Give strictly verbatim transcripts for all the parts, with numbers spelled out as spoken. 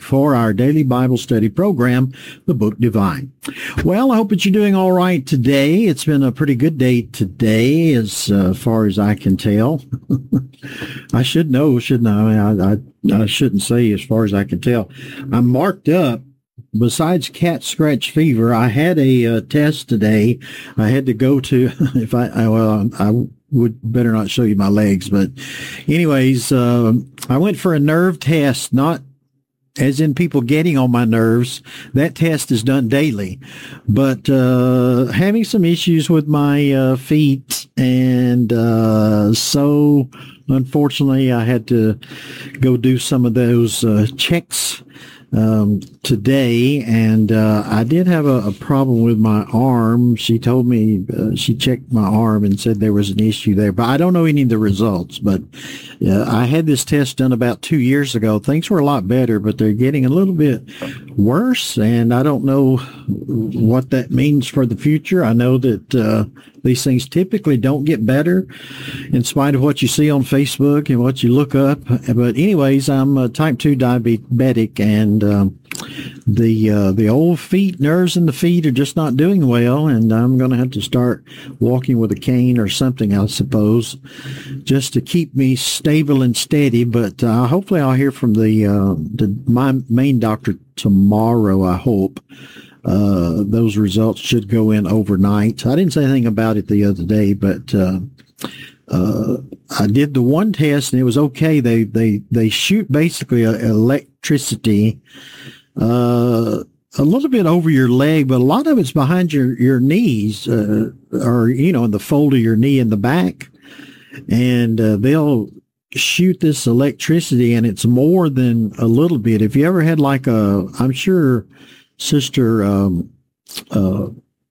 for our daily Bible study program, The Book Divine. Well, I hope that you're doing all right today. It's been a pretty good day today, as uh, far as I can tell. I should know, shouldn't I? I, mean, I? I shouldn't say as far as I can tell. I'm marked up. Besides cat scratch fever, I had a uh, test today. I had to go to, if I, I well, I would better not show you my legs, but anyways, uh, I went for a nerve test, not as in people getting on my nerves. That test is done daily, but uh, having some issues with my uh, feet, and uh, so unfortunately I had to go do some of those uh, checks Um, today, and uh, I did have a, a problem with my arm. She told me, uh, she checked my arm and said there was an issue there, but I don't know any of the results. But uh, I had this test done about two years ago. Things were a lot better, but they're getting a little bit worse, and I don't know what that means for the future. I know that uh, these things typically don't get better in spite of what you see on Facebook and what you look up. But anyways, I'm a type two diabetic, and um, the uh, the old feet, nerves in the feet are just not doing well, and I'm going to have to start walking with a cane or something, I suppose, just to keep me stable and steady. But uh, hopefully I'll hear from the, uh, the my main doctor tomorrow, I hope. Uh, those results should go in overnight. I didn't say anything about it the other day, but uh, uh, I did the one test and it was okay. They they they shoot basically a, electricity uh, a little bit over your leg, but a lot of it's behind your your knees, uh, or you know, in the fold of your knee in the back, and uh, they'll shoot this electricity, and it's more than a little bit. If you ever had like a, I'm sure. Sister, um, uh,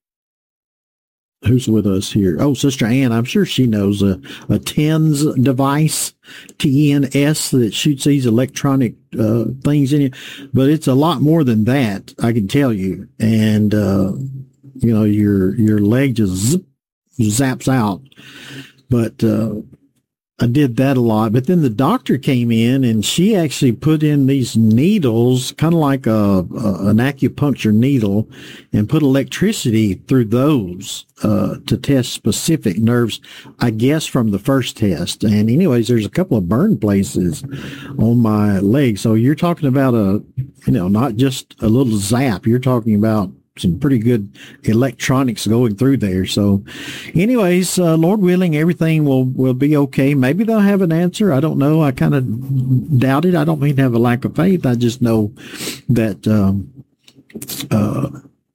who's with us here? Oh, Sister Ann, I'm sure she knows a, a TENS device, T E N S, that shoots these electronic uh, things in you. But it's a lot more than that, I can tell you. And, uh, you know, your your leg just zip, zaps out. But uh, I did that a lot. But then the doctor came in and she actually put in these needles, kind of like a, a an acupuncture needle, and put electricity through those uh, to test specific nerves, I guess, from the first test. And anyways, there's a couple of burn places on my leg. So you're talking about a, you know, not just a little zap. You're talking about some pretty good electronics going through there. So anyways, uh, Lord willing, everything will, will be okay. Maybe they'll have an answer. I don't know. I kind of doubt it. I don't mean to have a lack of faith. I just know that, um, uh,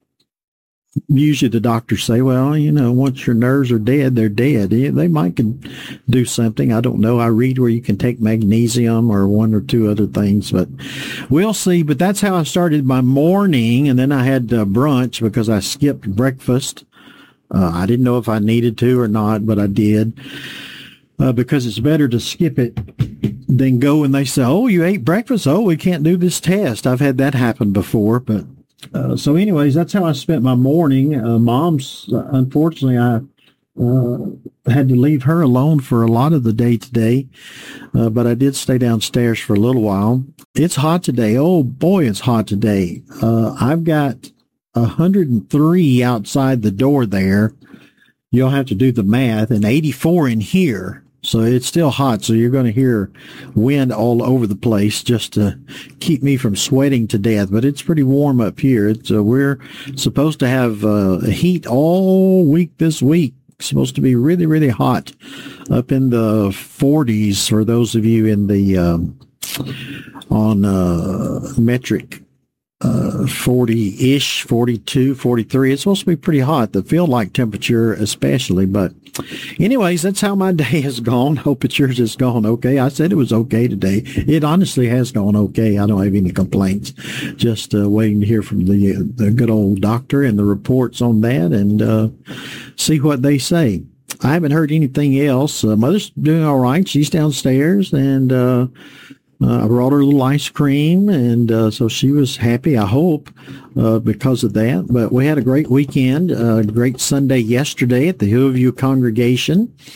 usually the doctors say, well, you know, once your nerves are dead, they're dead. They might can do something. I don't know. I read where you can take magnesium or one or two other things, but we'll see. But that's how I started my morning. And then I had uh, brunch because I skipped breakfast. Uh, I didn't know if I needed to or not, but I did, uh, because it's better to skip it than go and they say, oh, you ate breakfast. Oh, we can't do this test. I've had that happen before, but Uh, so anyways, that's how I spent my morning. Uh, Mom's, uh, unfortunately, I uh, had to leave her alone for a lot of the day today, uh, but I did stay downstairs for a little while. It's hot today. Oh, boy, it's hot today. Uh, I've got one hundred three outside the door there. You'll have to do the math, and eighty-four in here. So it's still hot, so you're going to hear wind all over the place just to keep me from sweating to death. But it's pretty warm up here. It's, uh, we're supposed to have uh, heat all week this week. It's supposed to be really, really hot, up in the forties for those of you in the um, on uh, metric. Uh, forty-ish, forty-two, forty-three. It's supposed to be pretty hot, the feel-like temperature especially. But anyways, that's how my day has gone. Hope that yours has gone okay. I said it was okay today. It honestly has gone okay. I don't have any complaints. Just uh, waiting to hear from the the good old doctor and the reports on that, and uh, see what they say. I haven't heard anything else. Uh, Mother's doing all right. She's downstairs, and uh, Uh, I brought her a little ice cream, and uh, so she was happy, I hope, uh, because of that. But we had a great weekend, a uh, great Sunday yesterday at the Hillview congregation.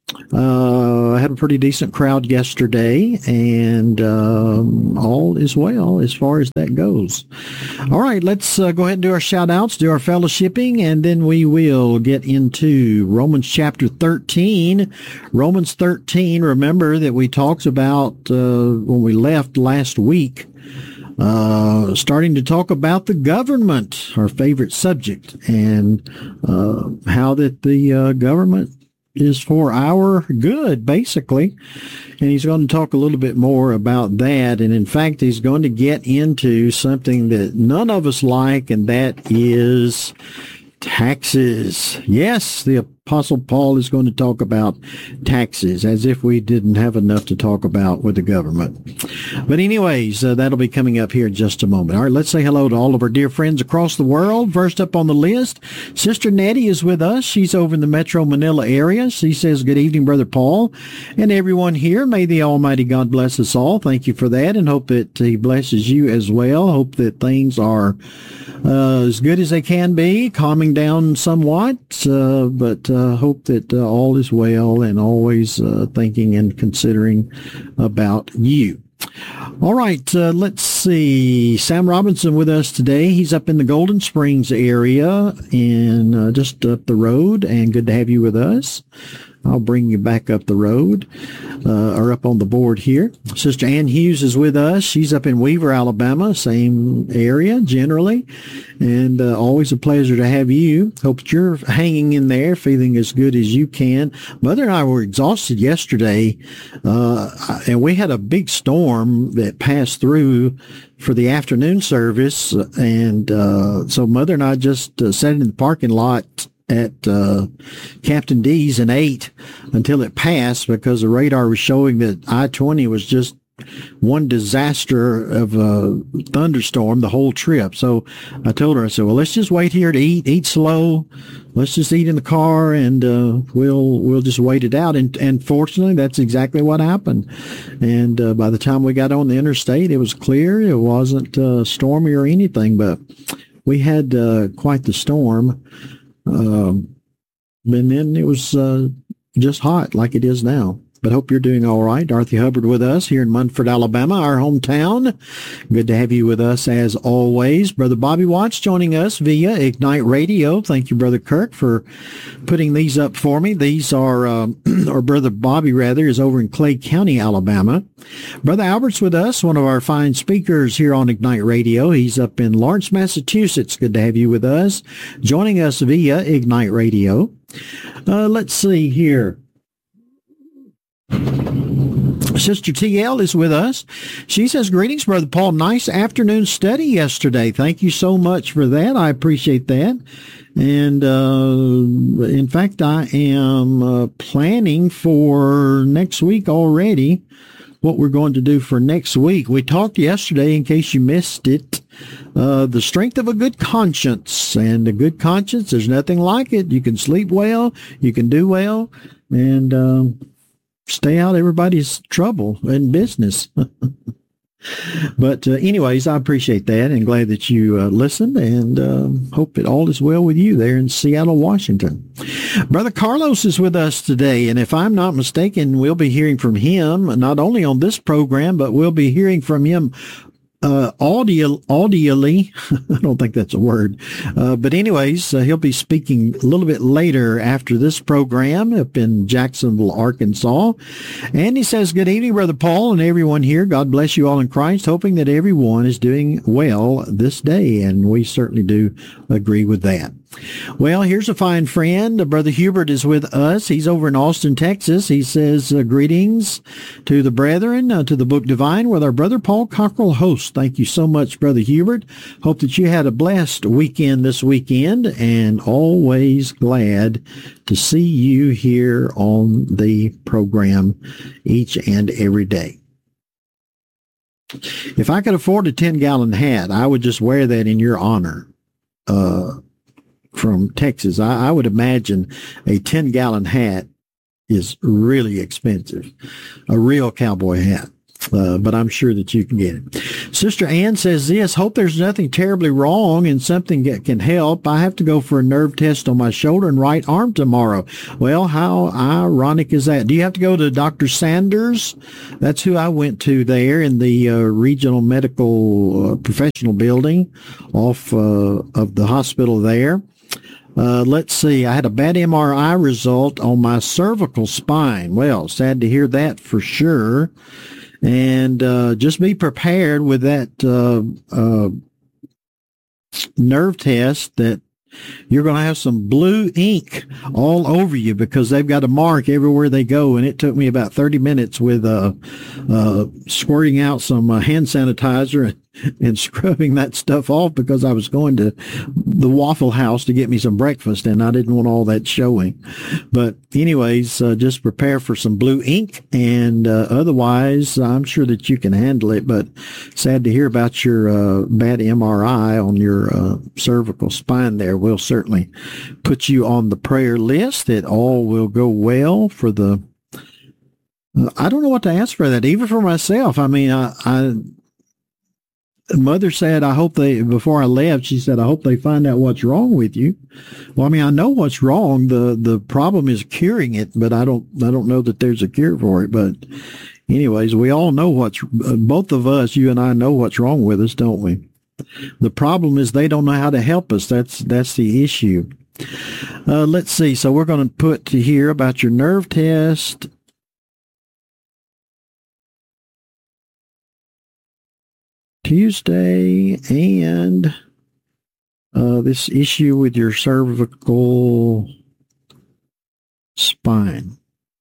Uh, I had a pretty decent crowd yesterday, and um, all is well as far as that goes. All right, let's uh, go ahead and do our shout-outs, do our fellowshipping, and then we will get into Romans chapter thirteen. Romans thirteen, remember that we talked about uh, when we left last week, Uh, starting to talk about the government, our favorite subject, and uh, how that the uh, government is for our good, basically. And he's going to talk a little bit more about that. And in fact, he's going to get into something that none of us like, and that is taxes. Yes, the Apostle Paul is going to talk about taxes, as if we didn't have enough to talk about with the government. But anyways, uh, that'll be coming up here in just a moment. All right, let's say hello to all of our dear friends across the world. First up on the list, Sister Nettie is with us. She's over in the Metro Manila area. She says, good evening, Brother Paul, and everyone here. May the Almighty God bless us all. Thank you for that, and hope that he blesses you as well. Hope that things are uh, as good as they can be, calming down somewhat, uh, but uh, hope that uh, all is well, and always uh, thinking and considering about you. All right, uh, let's see. Sam Robinson with us today. He's up in the Golden Springs area and uh, just up the road, and good to have you with us. I'll bring you back up the road, uh, or up on the board here. Sister Ann Hughes is with us. She's up in Weaver, Alabama, same area generally, and uh, always a pleasure to have you. Hope that you're hanging in there, feeling as good as you can. Mother and I were exhausted yesterday, uh, and we had a big storm that passed through for the afternoon service, and uh, so Mother and I just uh, sat in the parking lot at uh, Captain D's and ate until it passed, because the radar was showing that I twenty was just one disaster of a thunderstorm the whole trip. So I told her, I said, well, let's just wait here to eat, eat slow. Let's just eat in the car, and uh, we'll we'll just wait it out. And, and fortunately, that's exactly what happened. And uh, by the time we got on the interstate, it was clear. It wasn't uh, stormy or anything, but we had uh, quite the storm. Um, and then it was uh, just hot like it is now. But hope you're doing all right. Dorothy Hubbard with us here in Munford, Alabama, our hometown. Good to have you with us as always. Brother Bobby Watts joining us via Ignite Radio. Thank you, Brother Kirk, for putting these up for me. These are, um, or Brother Bobby, rather, is over in Clay County, Alabama. Brother Albert's with us, one of our fine speakers here on Ignite Radio. He's up in Lawrence, Massachusetts. Good to have you with us. Joining us via Ignite Radio. Uh, let's see here. Sister T L is with us. She says, greetings, Brother Paul. Nice afternoon study yesterday. Thank you so much for that. I appreciate that. And uh, in fact, I am uh, planning for next week already what we're going to do for next week. We talked yesterday, in case you missed it, uh, the strength of a good conscience. And a good conscience, there's nothing like it. You can sleep well, you can do well, and um, stay out everybody's trouble and business. But uh, anyways, I appreciate that, and glad that you uh, listened, and um, hope that all is well with you there in Seattle, Washington. Brother Carlos is with us today, and if I'm not mistaken, we'll be hearing from him not only on this program, but we'll be hearing from him Uh, audio, audially, I don't think that's a word, uh, but anyways, uh, he'll be speaking a little bit later after this program up in Jacksonville, Arkansas. And he says, good evening, Brother Paul, and everyone here. God bless you all in Christ, hoping that everyone is doing well this day, and we certainly do agree with that. Well, here's a fine friend. Brother Hubert is with us. He's over in Austin, Texas. He says, uh, greetings to the brethren, uh, to the Book Divine with our Brother Paul Cockrell host. Thank you so much, Brother Hubert. Hope that you had a blessed weekend this weekend, and always glad to see you here on the program each and every day. If I could afford a ten-gallon hat, I would just wear that in your honor. Uh, from Texas. I, I would imagine a ten-gallon hat is really expensive, a real cowboy hat. Uh, but I'm sure that you can get it. Sister Ann says this, hope there's nothing terribly wrong and something that can help. I have to go for a nerve test on my shoulder and right arm tomorrow. Well, how ironic is that? Do you have to go to Doctor Sanders? That's who I went to there in the uh, regional medical uh, professional building off uh, of the hospital there. Uh, let's see. I had a bad M R I result on my cervical spine. Well, sad to hear that for sure. And uh, just be prepared with that uh, uh, nerve test that you're going to have some blue ink all over you because they've got a mark everywhere they go. And it took me about thirty minutes with uh, uh, squirting out some uh, hand sanitizer and, and scrubbing that stuff off because I was going to the Waffle House to get me some breakfast and I didn't want all that showing. But anyways, uh, just prepare for some blue ink and uh, otherwise I'm sure that you can handle it. But sad to hear about your uh, bad M R I on your uh, cervical spine there. We'll certainly put you on the prayer list that all will go well for the uh, I don't know what to ask for that, even for myself. I mean, I, I Mother said, I hope they, before I left, she said, I hope they find out what's wrong with you. Well, I mean, I know what's wrong. The, the problem is curing it, but I don't, I don't know that there's a cure for it. But anyways, we all know what's, both of us, you and I know what's wrong with us, don't we? The problem is they don't know how to help us. That's, that's the issue. Uh, let's see. So we're going to put to here about your nerve test. Tuesday and uh, this issue with your cervical spine.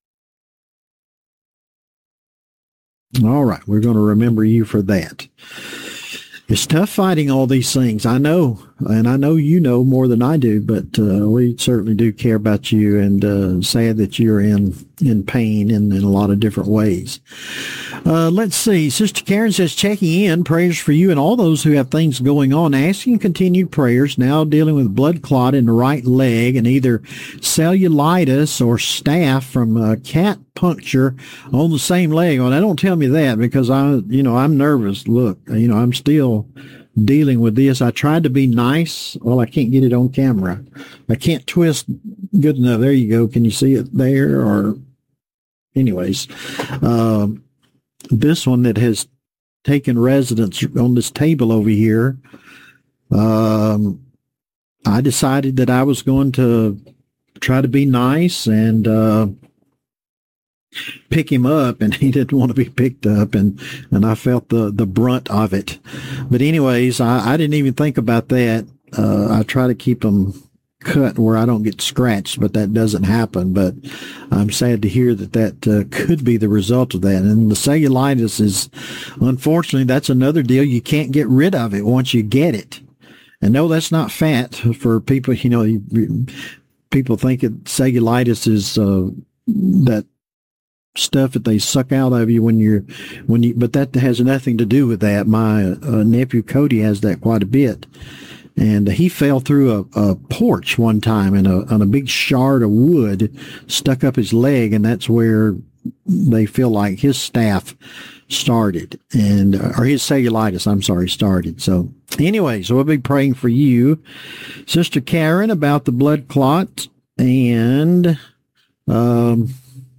All right, we're going to remember you for that. It's tough fighting all these things. I know, and I know you know more than I do, but uh, we certainly do care about you and uh, sad that you're in, in pain in, in a lot of different ways. Uh, let's see. Sister Karen says, checking in, prayers for you and all those who have things going on, asking continued prayers, now dealing with blood clot in the right leg and either cellulitis or staph from a cat puncture on the same leg. Well, now don't tell me that because I, you know, I'm nervous. Look, you know, I'm still dealing with this. I tried to be nice. Well, I can't get it on camera. I can't twist good enough. There you go. Can you see it there? Or anyways, um, this one that has taken residence on this table over here, um, I decided that I was going to try to be nice and uh, pick him up, and he didn't want to be picked up, and, and I felt the, the brunt of it. But anyways, I, I didn't even think about that. Uh, I try to keep them cut where I don't get scratched, but that doesn't happen. But I'm sad to hear that that uh, could be the result of that. And the cellulitis is, unfortunately, that's another deal. You can't get rid of it once you get it. And no, that's not fat for people. You know, you, people think that cellulitis is uh, that stuff that they suck out of you when you're, when you, but that has nothing to do with that. My uh, nephew Cody has that quite a bit. And he fell through a, a porch one time and a, on a big shard of wood stuck up his leg. And that's where they feel like his staph started and, or his cellulitis, I'm sorry, started. So anyway, so we'll be praying for you, Sister Karen, about the blood clot and, um,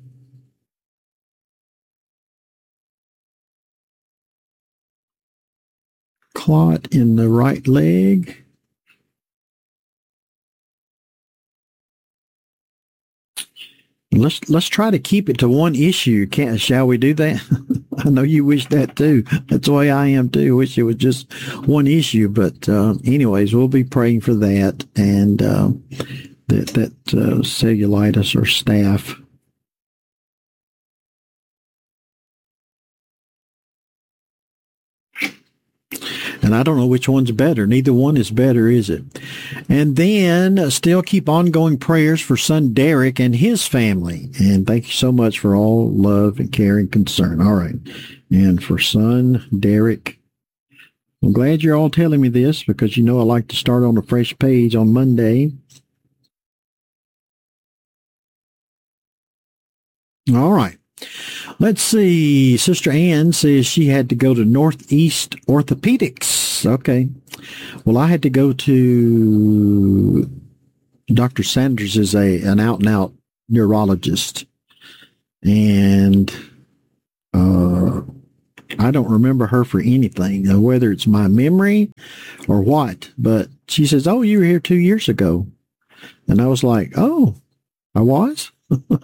clot in the right leg. Let's let's try to keep it to one issue. Can't, shall we do that? I know you wish that too. That's the way I am too. Wish it was just one issue. But uh, anyways, we'll be praying for that and uh, that that uh, cellulitis or staph. And I don't know which one's better. Neither one is better, is it? And then uh, still keep ongoing prayers for son Derek and his family. And thank you so much for all love and care and concern. All right. And for son Derek, I'm glad you're all telling me this because you know I like to start on a fresh page on Monday. All right. Let's see. Sister Ann says she had to go to Northeast Orthopedics. Okay. Well, I had to go to Doctor Sanders is a an out and out neurologist, and uh, I don't remember her for anything, uh, whether it's my memory or what. But she says, "Oh, you were here two years ago," and I was like, "Oh, I was."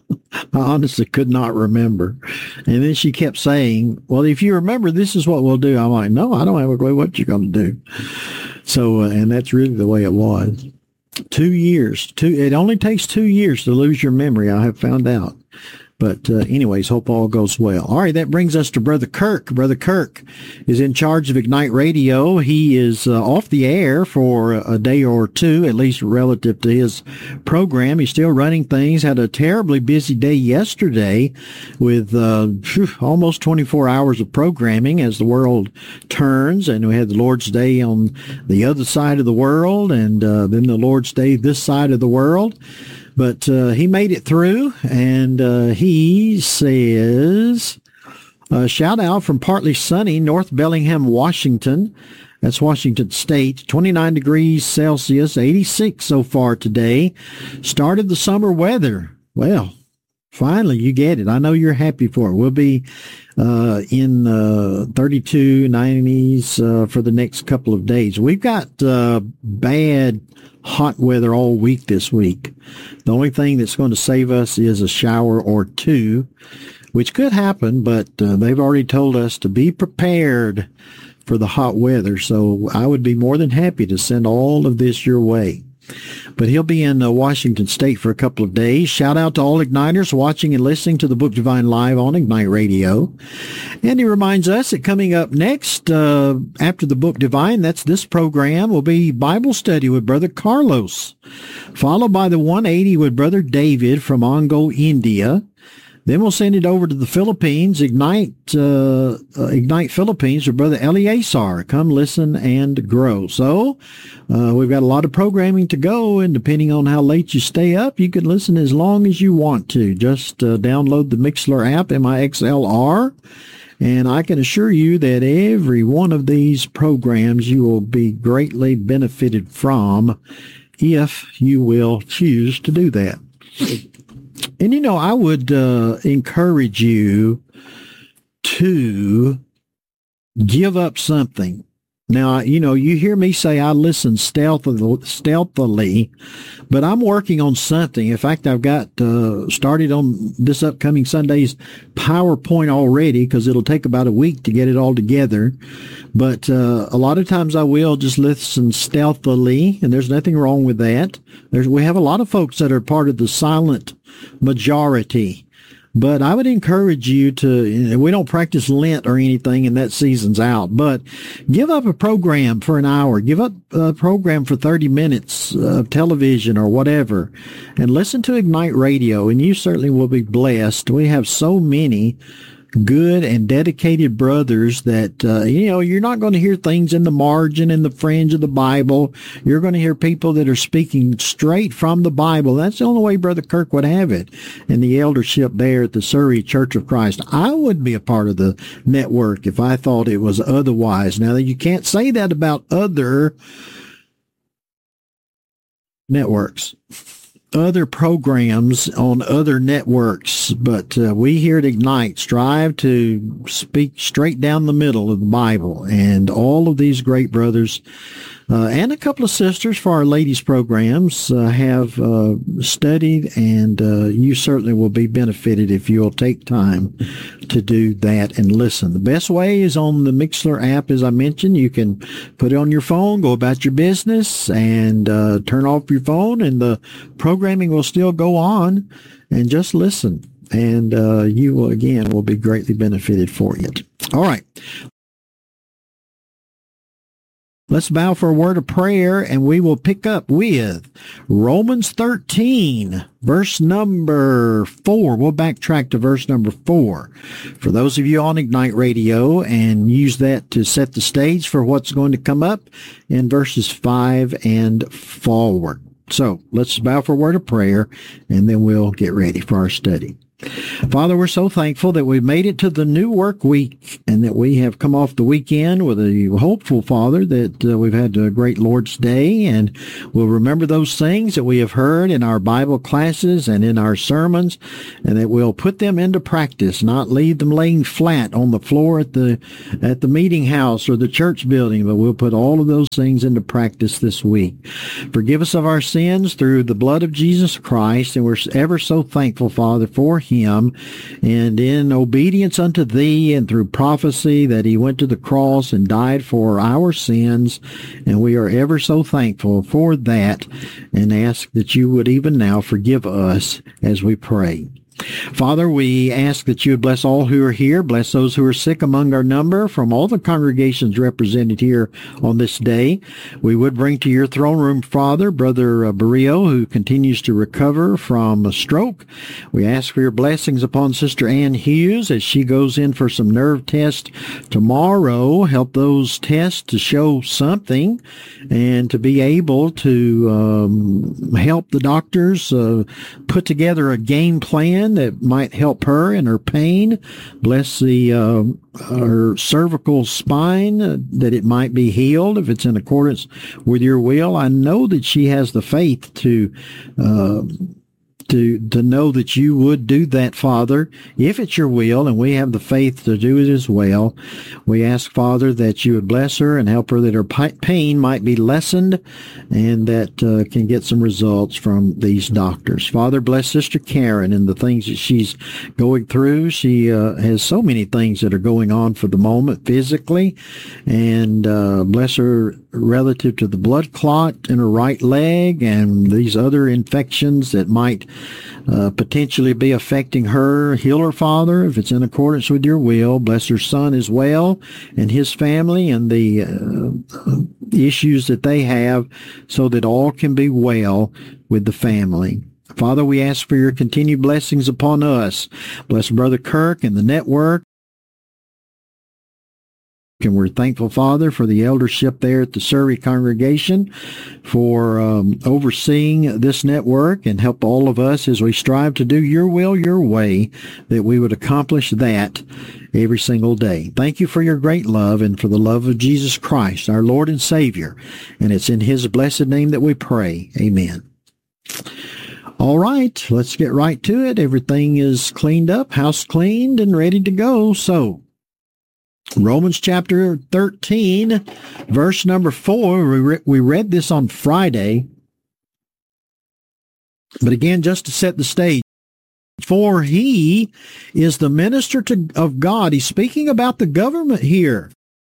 I honestly could not remember. And then she kept saying, well, if you remember, this is what we'll do. I'm like, no, I don't have a clue what you're going to do. So, uh, and that's really the way it was. Two years. Two. It only takes two years to lose your memory, I have found out. But uh, anyways, hope all goes well. All right, that brings us to Brother Kirk. Brother Kirk is in charge of Ignite Radio. He is uh, off the air for a day or two, at least relative to his program. He's still running things. Had a terribly busy day yesterday with uh, almost twenty-four hours of programming as the world turns. And we had the Lord's Day on the other side of the world, and uh, then the Lord's Day this side of the world. But uh, he made it through, and uh, he says, uh, shout out from partly sunny North Bellingham, Washington. That's Washington State, twenty-nine degrees Celsius, eighty-six so far today. Started the summer weather. Well, finally, you get it. I know you're happy for it. We'll be uh, in uh, thirty-two, nineties uh, for the next couple of days. We've got uh, bad hot weather all week this week. The only thing that's going to save us is a shower or two, which could happen, but uh, they've already told us to be prepared for the hot weather. So I would be more than happy to send all of this your way. But he'll be in uh, Washington State for a couple of days. Shout out to all Igniters watching and listening to the Book Divine live on Ignite Radio. And he reminds us that coming up next, uh, after the Book Divine, that's this program, will be Bible study with Brother Carlos, followed by the one eighty with Brother David from Ongo, India. Then we'll send it over to the Philippines, Ignite uh, uh, Ignite Philippines with Brother Eleazar. Come listen and grow. So uh, we've got a lot of programming to go, and depending on how late you stay up, you can listen as long as you want to. Just uh, download the Mixlr app, M I X L R, and I can assure you that every one of these programs you will be greatly benefited from if you will choose to do that. And, you know, I would uh, encourage you to give up something. Now, you know, you hear me say I listen stealthily, stealthily, but I'm working on something. In fact, I've got uh, started on this upcoming Sunday's PowerPoint already, because it'll take about a week to get it all together. But uh, a lot of times I will just listen stealthily, and there's nothing wrong with that. There's, we have a lot of folks that are part of the silent majority. But I would encourage you to, we don't practice Lent or anything, and that season's out, but give up a program for an hour. Give up a program for thirty minutes of television or whatever, and listen to Ignite Radio, and you certainly will be blessed. We have so many good and dedicated brothers that, uh, you know, you're not going to hear things in the margin and the fringe of the Bible. You're going to hear people that are speaking straight from the Bible. That's the only way Brother Kirk would have it. And the eldership there at the Surrey Church of Christ, I would be a part of the network if I thought it was otherwise. Now, you can't say that about other networks, other programs on other networks, but uh, we here at Ignite strive to speak straight down the middle of the Bible, and all of these great brothers uh, and a couple of sisters for our ladies programs uh, have uh, studied, and uh, you certainly will be benefited if you'll take time to do that and listen. The best way is on the Mixlr app, as I mentioned. You can put it on your phone, go about your business, and uh, turn off your phone, and the programming will still go on, and just listen. And uh, you will, again, will be greatly benefited for it. All right. Let's bow for a word of prayer, and we will pick up with Romans thirteen, verse number four. We'll backtrack to verse number four. For those of you on Ignite Radio, and use that to set the stage for what's going to come up in verses five and forward. So let's bow for a word of prayer, and then we'll get ready for our study. Father, we're so thankful that we've made it to the new work week and that we have come off the weekend with a hopeful, Father, that uh, we've had a great Lord's Day, and we'll remember those things that we have heard in our Bible classes and in our sermons, and that we'll put them into practice, not leave them laying flat on the floor at the at the meeting house or the church building, but we'll put all of those things into practice this week. Forgive us of our sins through the blood of Jesus Christ, and we're ever so thankful, Father, for him, and in obedience unto thee and through prophecy that he went to the cross and died for our sins, and we are ever so thankful for that and ask that you would even now forgive us as we pray. Father, we ask that you would bless all who are here, bless those who are sick among our number from all the congregations represented here on this day. We would bring to your throne room, Father, Brother uh, Barrio, who continues to recover from a stroke. We ask for your blessings upon Sister Ann Hughes as she goes in for some nerve tests tomorrow. Help those tests to show something and to be able to um, help the doctors uh, put together a game plan that might help her in her pain. Bless the uh, her cervical spine, uh, that it might be healed if it's in accordance with your will. I know that she has the faith to uh, to to know that you would do that, Father, if it's your will, and we have the faith to do it as well. We ask, Father, that you would bless her and help her, that her pain might be lessened and that uh, can get some results from these doctors. Father, bless Sister Karen and the things that she's going through. She uh, has so many things that are going on for the moment physically, and uh, bless her relative to the blood clot in her right leg and these other infections that might uh, potentially be affecting her. Heal her, Father, if it's in accordance with your will. Bless her son as well and his family and the uh, issues that they have, so that all can be well with the family. Father, we ask for your continued blessings upon us. Bless Brother Kirk and the network. And we're thankful, Father, for the eldership there at the Surrey congregation for um, overseeing this network, and help all of us as we strive to do your will, your way, that we would accomplish that every single day. Thank you for your great love and for the love of Jesus Christ, our Lord and Savior. And it's in his blessed name that we pray. Amen. All right, let's get right to it. Everything is cleaned up, house cleaned, and ready to go. So, Romans chapter thirteen, verse number four, we, re- we read this on Friday, but again, just to set the stage, for he is the minister to, of God. He's speaking about the government here.